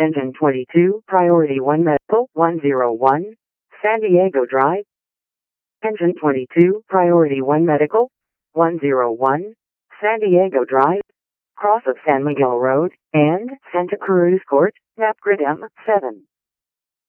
Engine 22, Priority 1 Medical, 101, San Diego Drive. Engine 22, Priority 1 Medical, 101, San Diego Drive, cross of San Miguel Road, and Santa Cruz Court, Napgrid M7.